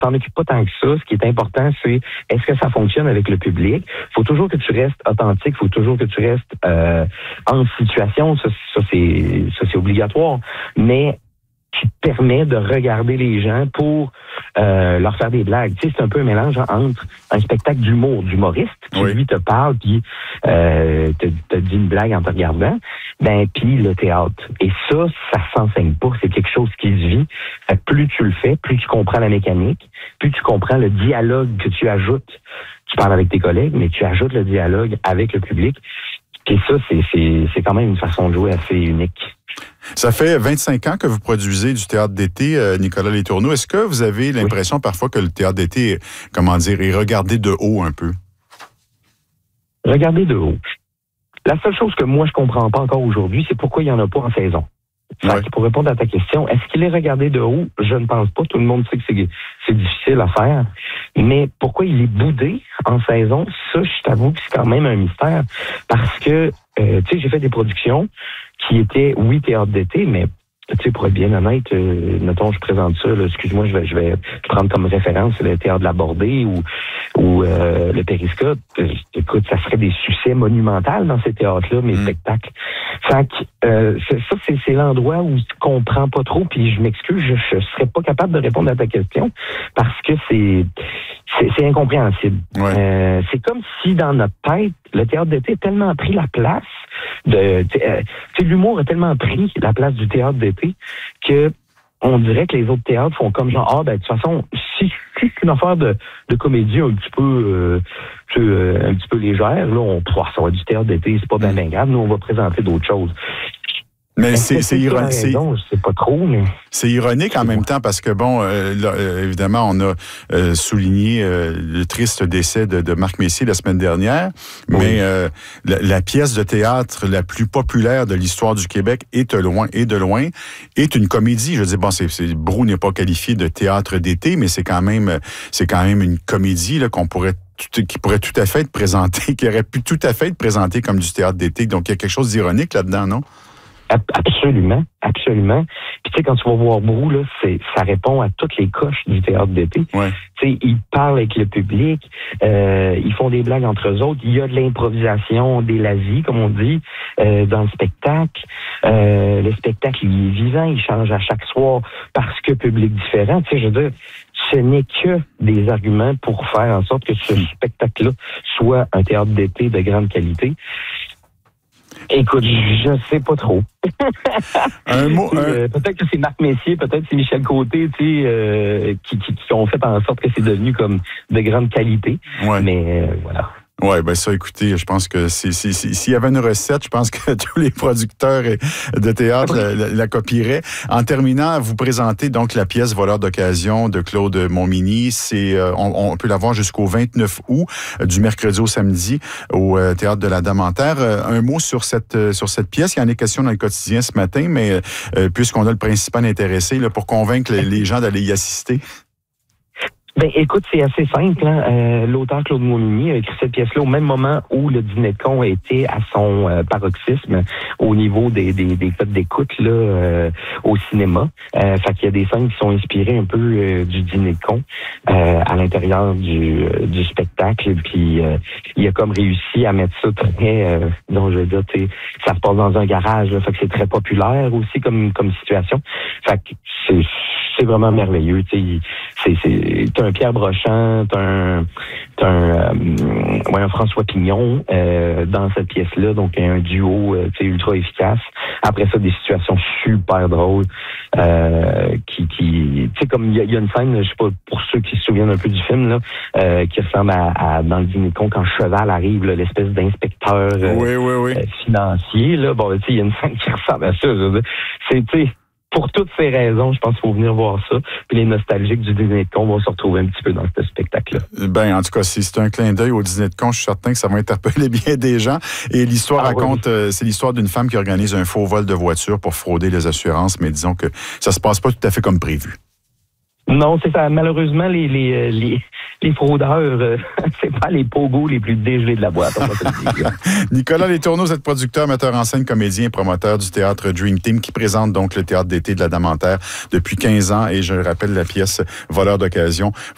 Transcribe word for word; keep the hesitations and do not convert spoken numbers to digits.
t'en occupes pas tant que ça. Ce qui est important, c'est est-ce que ça fonctionne avec le public? Faut toujours que tu restes authentique, faut toujours que tu restes euh, en situation. Ça, ça c'est ça c'est obligatoire. Mais qui te permet de regarder les gens pour euh, leur faire des blagues. Tu sais, c'est un peu un mélange entre un spectacle d'humour, d'humoriste, qui oui. lui te parle, puis euh, te, te dit une blague en te regardant, ben puis le théâtre. Et ça, ça s'enseigne pas, c'est quelque chose qui se vit. Fait que plus tu le fais, plus tu comprends la mécanique, plus tu comprends le dialogue que tu ajoutes. Tu parles avec tes collègues, mais tu ajoutes le dialogue avec le public. Et ça, c'est, c'est, c'est quand même une façon de jouer assez unique. Ça fait vingt-cinq ans que vous produisez du théâtre d'été, euh, Nicolas Letourneau. Est-ce que vous avez l'impression oui. parfois que le théâtre d'été, comment dire, est regardé de haut un peu? Regardé de haut. La seule chose que moi, je comprends pas encore aujourd'hui, c'est pourquoi il n'y en a pas en saison. Ouais. Pour répondre à ta question, est-ce qu'il est regardé de haut? Je ne pense pas. Tout le monde sait que c'est, c'est difficile à faire. Mais pourquoi il est boudé en saison? Ça, je t'avoue que c'est quand même un mystère. Parce que, euh, tu sais, j'ai fait des productions qui étaient, oui, théâtre d'été, mais tu sais, pour être bien honnête, euh, mettons, je présente ça, là, excuse-moi, je vais, je vais prendre comme référence le théâtre de la Bordée ou, ou euh, le Périscope. Écoute, ça serait des succès monumentaux dans ces théâtres-là, mes mmh. spectacles. Fait que, euh, c'est, ça, c'est, c'est l'endroit où tu comprends pas trop, puis je m'excuse, je, je serais pas capable de répondre à ta question parce que c'est, c'est, c'est incompréhensible. Ouais. Euh, c'est comme si dans notre tête, le théâtre d'été a tellement pris la place de, tu sais, l'humour a tellement pris la place du théâtre d'été que on dirait que les autres théâtres font comme genre, ah, ben, de toute façon, si, si c'est une affaire de, de comédie un petit peu, euh, euh, un petit peu légère, là, on pourra ça va du théâtre d'été, c'est pas bien, bien grave, nous, on va présenter d'autres choses. Mais c'est, c'est ironique. C'est, je sais pas trop, mais... C'est ironique en même temps parce que, bon, euh, là, euh, évidemment, on a euh, souligné euh, le triste décès de, de Marc Messier la semaine dernière, oui. mais euh, la, la pièce de théâtre la plus populaire de l'histoire du Québec est de loin, et de loin, est une comédie. Je veux dire, bon, c'est, c'est, Brou n'est pas qualifié de théâtre d'été, mais c'est quand même, c'est quand même une comédie là, qu'on pourrait qui pourrait tout à fait être présentée, qui aurait pu tout à fait être présentée comme du théâtre d'été. Donc, il y a quelque chose d'ironique là-dedans, non? Absolument, absolument. Puis tu sais, quand tu vas voir Brou, là, c'est, ça répond à toutes les coches du théâtre d'été. Ouais. Tu sais, ils parlent avec le public, euh, ils font des blagues entre eux autres. Il y a de l'improvisation, des lavis, comme on dit, euh, dans le spectacle. Euh, le spectacle, il est vivant, il change à chaque soir parce que public différent. Tu sais, je veux dire, ce n'est que des arguments pour faire en sorte que ce spectacle-là soit un théâtre d'été de grande qualité. Écoute, je sais pas trop. un mot, un... Euh, peut-être que c'est Marc Messier, peut-être que c'est Michel Côté, tu sais, euh, qui, qui, qui ont fait en sorte que c'est devenu comme de grande qualité. Ouais. Mais euh, voilà. Oui, ben ça, écoutez, je pense que c'est, c'est, c'est, s'il y avait une recette, je pense que tous les producteurs de théâtre la, la, la copieraient. En terminant, vous présentez donc la pièce Voleur d'occasion de Claude Montminy. C'est, euh, on, on peut la voir jusqu'au vingt-neuf août, euh, du mercredi au samedi, au euh, Théâtre de la Dame-en-Terre. Euh, un mot sur cette, euh, sur cette pièce. Il y en est question dans le quotidien ce matin, mais euh, puisqu'on a le principal intéressé là, pour convaincre les, les gens d'aller y assister. Ben, écoute, c'est assez simple. Hein? Euh, l'auteur Claude Montminy a écrit cette pièce-là au même moment où le dîner de con a été à son euh, paroxysme au niveau des, des, des codes d'écoute là, euh, au cinéma. Euh, fait qu'il y a des scènes qui sont inspirées un peu euh, du dîner de con euh, à l'intérieur du, euh, du spectacle. Puis euh, il a comme réussi à mettre ça très, euh, donc je veux dire, ça se passe dans un garage. Là, fait que c'est très populaire aussi comme comme situation. Fait que c'est c'est vraiment merveilleux. Tu sais, c'est c'est t'as un Pierre Brochant, t'as un, t'as un, euh, ouais, un François Pignon euh, dans cette pièce-là, donc un duo euh, ultra efficace. Après ça, des situations super drôles euh, qui, qui tu sais, comme il y, y a une scène, je sais pas, pour ceux qui se souviennent un peu du film, là, euh, qui ressemble à, à dans le dîner de con quand Cheval arrive, là, l'espèce d'inspecteur euh, oui, oui, oui. Euh, financier. Là, bon, tu sais, il y a une scène qui ressemble à ça. C'est, tu sais, pour toutes ces raisons, je pense qu'il faut venir voir ça. Puis les nostalgiques du dîner de con vont se retrouver un petit peu dans ce spectacle-là. Ben, en tout cas, si c'est un clin d'œil au dîner de con, je suis certain que ça va interpeller bien des gens. Et l'histoire ah, raconte, oui. euh, c'est l'histoire d'une femme qui organise un faux vol de voiture pour frauder les assurances, mais disons que ça se passe pas tout à fait comme prévu. Non, c'est ça. Malheureusement, les les les, les fraudeurs, euh, c'est pas les pogos les plus dégelés de la boîte. On va se le dire. Nicolas Letourneau, vous êtes producteur, metteur en scène, comédien et promoteur du théâtre Dream Team qui présente donc le théâtre d'été de la Dame-en-Terre depuis quinze ans et je rappelle la pièce Voleur d'occasion.